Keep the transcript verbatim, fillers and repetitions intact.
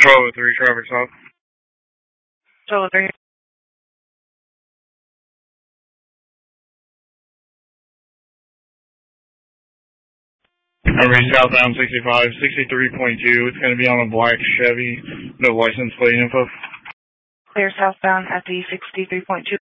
twelve oh three, traffic stop. twelve oh three. I'm ready southbound sixty-five, sixty-three point two. It's going to be on a black Chevy. No license plate info. Clear southbound at the sixty-three point two.